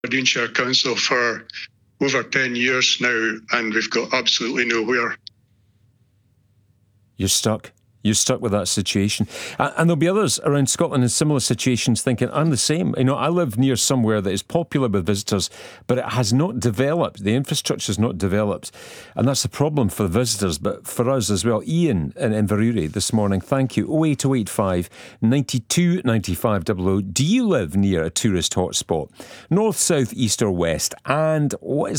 Aberdeenshire Council for over 10 years now, and we've got absolutely nowhere. You're stuck. You're stuck with that situation. And there'll be others around Scotland in similar situations thinking, I'm the same. I live near somewhere that is popular with visitors, but it has not developed. The infrastructure's not developed. And that's a problem for the visitors, but for us as well. Ian in Inverurie this morning, thank you. 08085 92 95 00. Do you live near a tourist hotspot? North, south, east or west? And what is